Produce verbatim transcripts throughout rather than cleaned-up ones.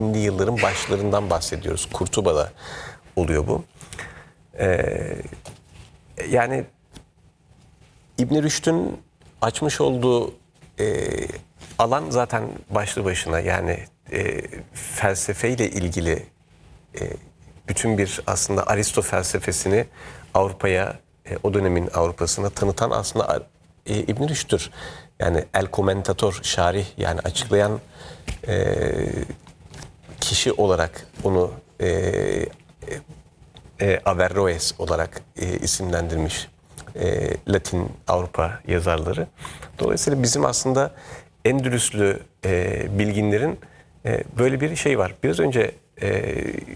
yılların başlarından bahsediyoruz. Kurtuba'da oluyor bu. Ee, yani İbn Rüşd'ün açmış olduğu e, alan zaten başlı başına, yani e, felsefeyle ilgili e, bütün bir aslında Aristo felsefesini Avrupa'ya, e, o dönemin Avrupa'sına tanıtan aslında e, İbn Rüşd'tür. Yani el komentator, şarih, yani açıklayan e, kişi olarak onu e, e, Averroes olarak e, isimlendirmiş e, Latin Avrupa yazarları. Dolayısıyla bizim aslında Endülüslü e, bilginlerin e, böyle bir şey var. Biraz önce e,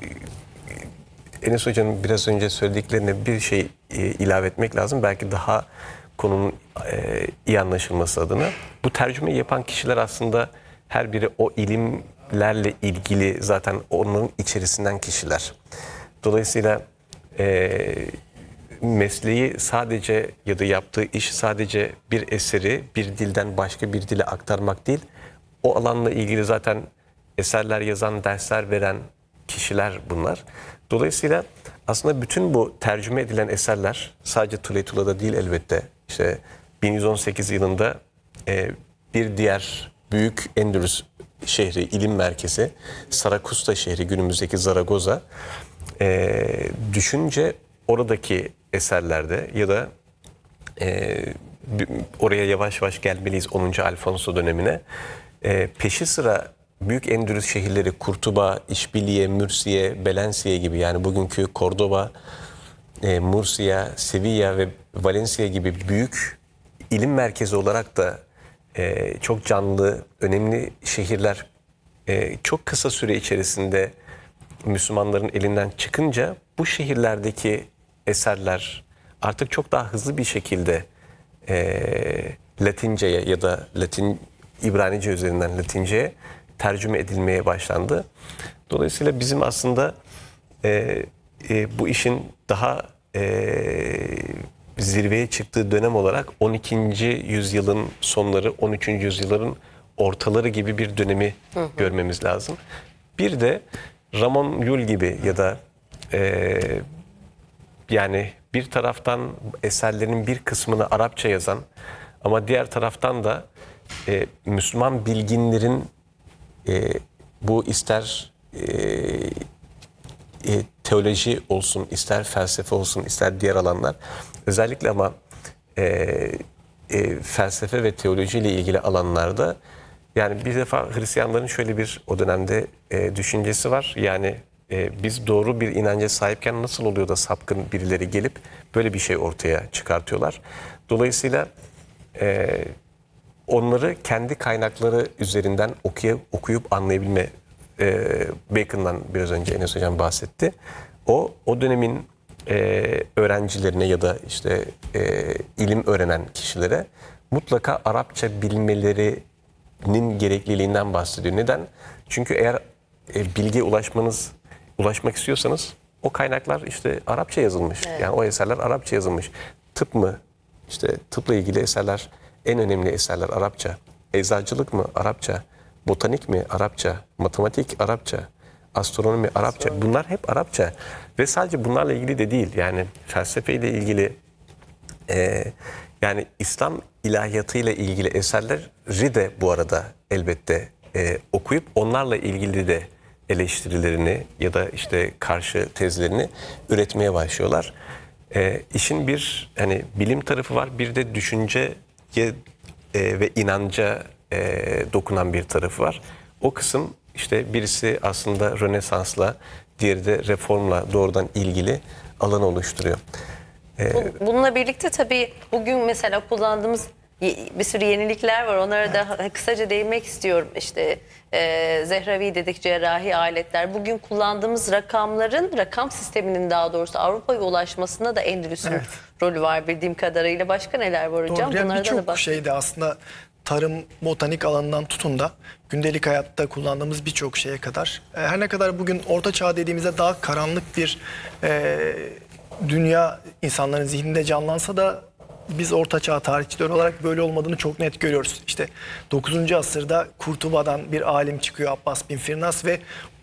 Enes Hoca'nın biraz önce söylediklerine bir şey e, ilave etmek lazım. Belki daha konunun e, iyi anlaşılması adına. Bu tercümeyi yapan kişiler aslında her biri o ilimlerle ilgili zaten onların içerisinden kişiler. Dolayısıyla e, mesleği sadece ya da yaptığı iş sadece bir eseri bir dilden başka bir dile aktarmak değil. O alanla ilgili zaten eserler yazan, dersler veren kişiler bunlar. Dolayısıyla aslında bütün bu tercüme edilen eserler sadece Tulayda'da değil elbette. İşte bin yüz on sekiz yılında e, bir diğer büyük Endülüs şehri, ilim merkezi Sarakusta şehri, günümüzdeki Zaragoza, e, düşünce oradaki eserlerde ya da e, oraya yavaş yavaş gelmeliyiz onuncu Alfonso dönemine. E, peşi sıra büyük Endülüs şehirleri Kurtuba, İşbiliye, Mürsiye, Belenciye gibi, yani bugünkü Cordoba, e, Murcia, Sevilla ve Valencia gibi büyük ilim merkezi olarak da e, çok canlı, önemli şehirler e, çok kısa süre içerisinde Müslümanların elinden çıkınca bu şehirlerdeki eserler artık çok daha hızlı bir şekilde e, Latinceye ya da Latin İbranice üzerinden Latince'ye tercüme edilmeye başlandı. Dolayısıyla bizim aslında e, e, bu işin daha e, zirveye çıktığı dönem olarak on ikinci yüzyılın sonları, on üçüncü yüzyılların ortaları gibi bir dönemi hı hı. görmemiz lazım. Bir de Ramon Llull gibi ya da e, yani bir taraftan eserlerinin bir kısmını Arapça yazan ama diğer taraftan da e, Müslüman bilginlerin e, bu ister e, e, teoloji olsun, ister felsefe olsun, ister diğer alanlar, özellikle ama e, e, felsefe ve teoloji ile ilgili alanlarda, yani bir defa Hristiyanların şöyle bir o dönemde e, düşüncesi var. Yani e, biz doğru bir inanca sahipken nasıl oluyor da sapkın birileri gelip böyle bir şey ortaya çıkartıyorlar. Dolayısıyla e, onları kendi kaynakları üzerinden okuyup, okuyup anlayabilme, e, Bacon'dan biraz önce Enes Hocam bahsetti. O o dönemin e, öğrencilerine ya da işte e, ilim öğrenen kişilere mutlaka Arapça bilmelerinin gerekliliğinden bahsediyor. Neden? Çünkü eğer e, bilgiye ulaşmanız, ulaşmak istiyorsanız o kaynaklar işte Arapça yazılmış. Evet. Yani o eserler Arapça yazılmış. Tıp mı? İşte tıpla ilgili eserler, en önemli eserler Arapça. Eczacılık mı? Arapça. Botanik mi? Arapça. Matematik Arapça. Astronomi Arapça. Bunlar hep Arapça. Ve sadece bunlarla ilgili de değil. Yani felsefeyle ilgili, e, yani İslam ilahiyatıyla ilgili eserleri de bu arada elbette e, okuyup onlarla ilgili de eleştirilerini ya da işte karşı tezlerini üretmeye başlıyorlar. E, işin bir hani bilim tarafı var, bir de düşünceye e, ve inanca e, dokunan bir tarafı var. O kısım işte birisi aslında Rönesans'la, diğeri de reformla doğrudan ilgili alan oluşturuyor. E, Bununla birlikte tabii bugün mesela kullandığımız bir sürü yenilikler var. Onlara da kısaca değinmek istiyorum. İşte e, Zehravi dedik, cerrahi aletler. Bugün kullandığımız rakamların, rakam sisteminin daha doğrusu Avrupa'ya ulaşmasında da Endülüs'ün evet. rolü var bildiğim kadarıyla. Başka neler var hocam? Doğru. Yani birçok şeyde aslında tarım, botanik alanından tutun da gündelik hayatta kullandığımız birçok şeye kadar. Her ne kadar bugün Orta Çağ dediğimizde daha karanlık bir e, dünya insanların zihninde canlansa da biz Orta Çağ tarihçileri olarak böyle olmadığını çok net görüyoruz. İşte dokuzuncu asırda Kurtuba'dan bir alim çıkıyor, Abbas bin Firnas, ve